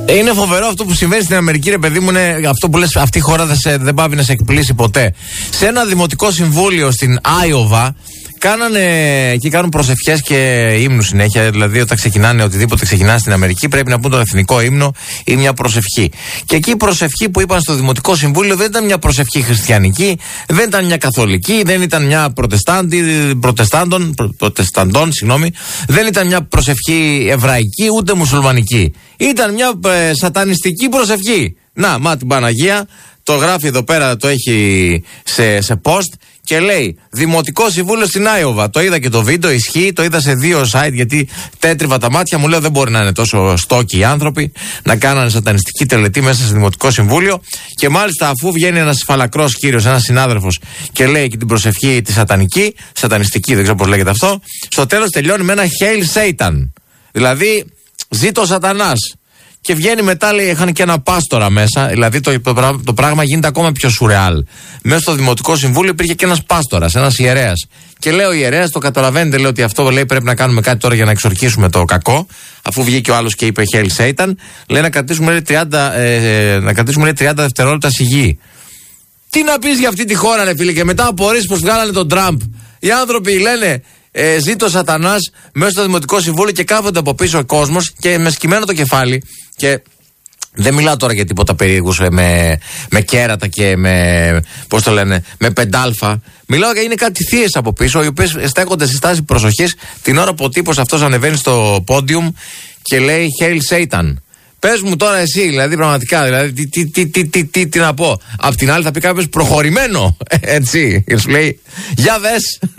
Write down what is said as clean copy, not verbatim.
Είναι φοβερό αυτό που συμβαίνει στην Αμερική, ρε παιδί μου. Είναι αυτό που λες, αυτή η χώρα δεν πάβει να σε εκπλήσει ποτέ. Σε ένα δημοτικό συμβούλιο στην Άιοβα κάνουν προσευχές και ύμνους συνέχεια. Δηλαδή, όταν ξεκινάνε οτιδήποτε ξεκινά στην Αμερική, πρέπει να πούν τον εθνικό ύμνο ή μια προσευχή. Και εκεί η προσευχή που είπαν στο Δημοτικό Συμβούλιο δεν ήταν μια προσευχή χριστιανική, δεν ήταν μια καθολική, δεν ήταν μια προτεσταντών, δεν ήταν μια προσευχή εβραϊκή ούτε μουσουλμανική. Ήταν μια σατανιστική προσευχή. Να, την Παναγία, το γράφει εδώ πέρα, το έχει σε post. Και λέει Δημοτικό Συμβούλιο στην Άιοβα. Το είδα και το βίντεο, ισχύει, το είδα σε 2 site γιατί τέτριβα τα μάτια μου. Λέω δεν μπορεί να είναι τόσο στόκοι οι άνθρωποι να κάνανε σατανιστική τελετή μέσα σε Δημοτικό Συμβούλιο. Και μάλιστα αφού βγαίνει ένας φαλακρός κύριος, ένας συνάδελφος και λέει και την προσευχή τη σατανιστική, δεν ξέρω πώς λέγεται αυτό, στο τέλος τελειώνει με ένα Hail Satan. Δηλαδή ζήτω ο Σατανάς. Και βγαίνει μετά, λέει, είχαν και ένα πάστορα μέσα. Δηλαδή το πράγμα γίνεται ακόμα πιο σουρεάλ. Μέσα στο Δημοτικό Συμβούλιο υπήρχε και ένας πάστορας, ένας ιερέας. Και λέει ο ιερέας, το καταλαβαίνετε, λέει ότι αυτό λέει πρέπει να κάνουμε κάτι τώρα για να εξορκίσουμε το κακό. Αφού βγήκε ο άλλος και είπε Hail Satan, λέει να κρατήσουμε 30 δευτερόλεπτα σιγή. Τι να πεις για αυτή τη χώρα, ρε φίλε, και μετά απορρίσεις πως βγάλανε τον Τραμπ. Οι άνθρωποι λένε. Ζήτω Σατανάς μέσα στο Δημοτικό Συμβούλιο και κάθονται από πίσω ο κόσμος και με σκυμμένο το κεφάλι. Και δεν μιλάω τώρα για τίποτα περίεργους με κέρατα και με πεντάλφα. Μιλάω για είναι κάτι θείες από πίσω, οι οποίες στέκονται στη στάση προσοχής την ώρα που ο τύπος αυτός ανεβαίνει στο πόντιουμ και λέει Hail Satan. Πες μου τώρα εσύ, δηλαδή πραγματικά, δηλαδή, τι να πω. Απ' την άλλη θα πει κάποιος προχωρημένο, έτσι. Και σου λέει, για δες.